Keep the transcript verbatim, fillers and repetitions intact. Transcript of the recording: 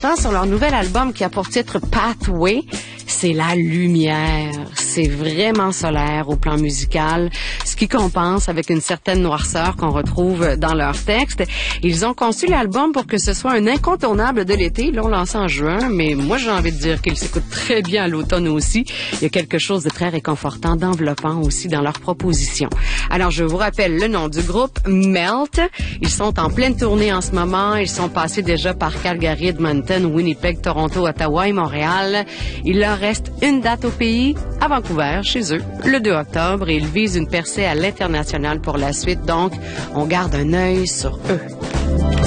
Sur leur nouvel album qui a pour titre Pathway, c'est la lumière. C'est vraiment solaire au plan musical, ce qui compense avec une certaine noirceur qu'on retrouve dans leurs textes. Ils ont conçu l'album pour que ce soit un incontournable de l'été. Ils l'ont lancé en juin, mais moi j'ai envie de dire qu'il s'écoute très bien à l'automne aussi. Il y a quelque chose de très réconfortant, d'enveloppant aussi dans leurs propositions. Alors je vous rappelle le nom du groupe, Melt. Ils sont en pleine tournée en ce moment. Ils sont passés déjà par Calgary, Edmonton, Winnipeg, Toronto, Ottawa et Montréal. Il leur reste une date au pays, à Vancouver, chez eux, le deux octobre, et ils visent une percée à l'international pour la suite. Donc, on garde un œil sur eux.